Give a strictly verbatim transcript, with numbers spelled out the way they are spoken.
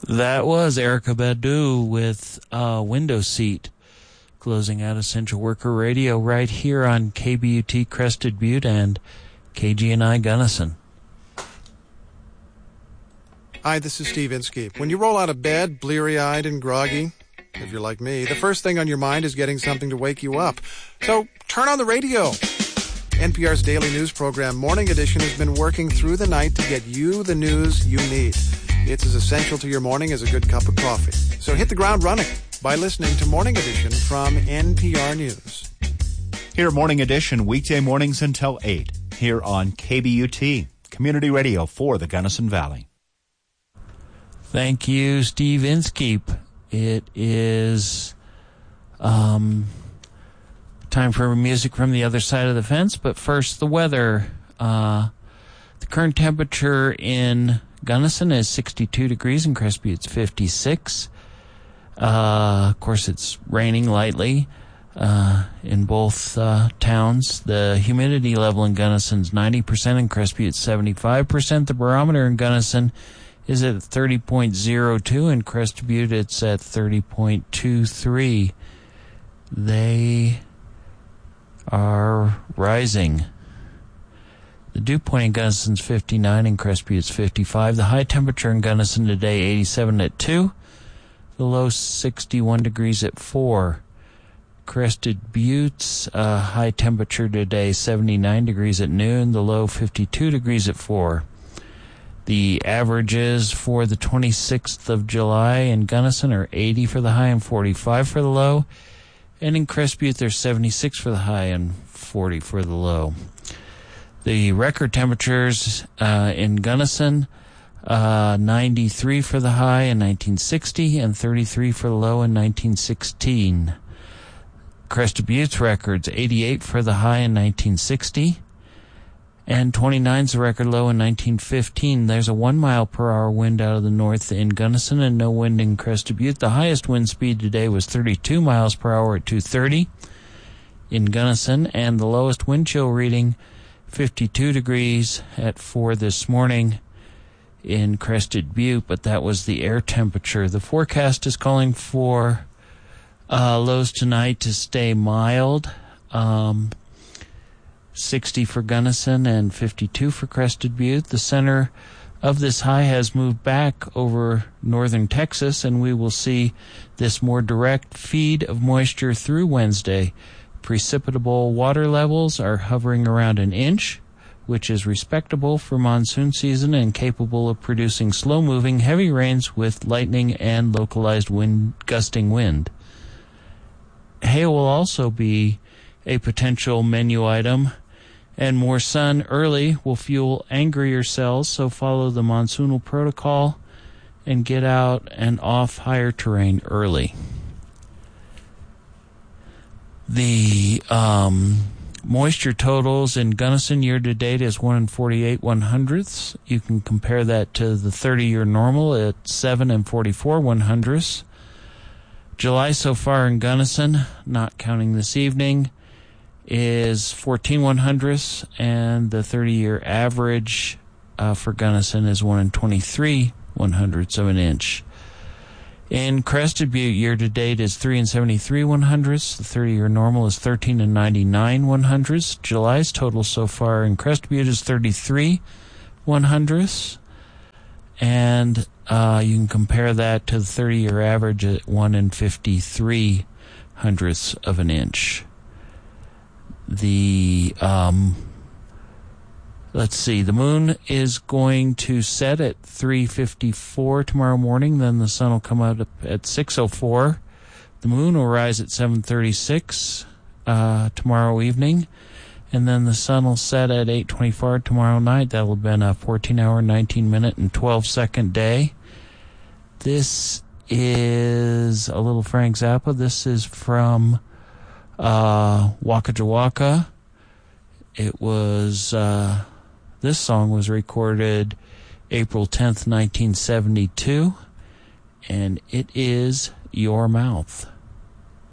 That was Erykah Badu with uh, Window Seat, closing out Essential Worker Radio right here on K B U T Crested Butte and K G N I Gunnison. Hi, this is Steve Inskeep. When you roll out of bed, bleary-eyed and groggy, if you're like me, the first thing on your mind is getting something to wake you up. So turn on the radio. N P R's daily news program, Morning Edition, has been working through the night to get you the news you need. It's as essential to your morning as a good cup of coffee. So hit the ground running by listening to Morning Edition from N P R News. Here at Morning Edition, weekday mornings until eight, here on K B U T, Community Radio for the Gunnison Valley. Thank you, Steve Inskeep. It is um, time for music from the other side of the fence, but first, the weather. Uh, the current temperature in Gunnison is sixty-two degrees, and Crested Butte's fifty-six. Uh, of course, it's raining lightly uh, in both uh, towns. The humidity level in Gunnison's ninety percent, and Crested Butte's seventy-five percent. The barometer in Gunnison is at thirty point zero two, and Crested Butte it's at thirty point two three. They are rising. The dew point in Gunnison's fifty-nine, and Crested Butte's fifty-five. The high temperature in Gunnison today, eighty-seven at two. The low, sixty-one degrees at four. Crested Butte's uh, high temperature today, seventy-nine degrees at noon. The low, fifty-two degrees at four. The averages for the twenty-sixth of July in Gunnison are eighty for the high and forty-five for the low. And in Crested Butte, there's seventy-six for the high and forty for the low. The record temperatures uh, in Gunnison, uh, ninety-three for the high in nineteen sixty and thirty-three for the low in nineteen sixteen. Crested Butte's records, eighty-eight for the high in nineteen sixty. And twenty-nine's the record low in nineteen fifteen. There's a one mile per hour wind out of the north in Gunnison and no wind in Crested Butte. The highest wind speed today was thirty-two miles per hour at two thirty in Gunnison, and the lowest wind chill reading fifty-two degrees at four this morning in Crested Butte, but that was the air temperature. The forecast is calling for uh, lows tonight to stay mild. Um... sixty for Gunnison and fifty-two for Crested Butte. The center of this high has moved back over northern Texas, and we will see this more direct feed of moisture through Wednesday. Precipitable water levels are hovering around an inch, which is respectable for monsoon season and capable of producing slow-moving heavy rains with lightning and localized wind, gusting wind. Hail will also be a potential menu item, and more sun early will fuel angrier cells, so follow the monsoonal protocol and get out and off higher terrain early. The um, moisture totals in Gunnison year-to-date is one and forty-eight one hundredths. You can compare that to the thirty-year normal at seven and forty-four one hundredths. July so far in Gunnison, not counting this evening, is fourteen one hundredths, and the thirty-year average uh, for Gunnison is one and twenty-three one hundredths of an inch. In Crested Butte, year-to-date is three and seventy-three one hundredths. The thirty-year normal is thirteen and ninety-nine one hundredths. July's total so far in Crested Butte is thirty-three one hundredths, and uh, you can compare that to the thirty-year average at one and fifty-three hundredths of an inch. The, um, let's see, the moon is going to set at three fifty-four tomorrow morning, then the sun will come out at six oh four. The moon will rise at seven thirty-six uh, tomorrow evening, and then the sun will set at eight twenty-four tomorrow night. That will have been a fourteen hour, nineteen minute, and twelve second day. This is a little Frank Zappa. This is from Uh, Waka Jawaka. It was, uh, this song was recorded April tenth, nineteen seventy-two, and it is Your Mouth.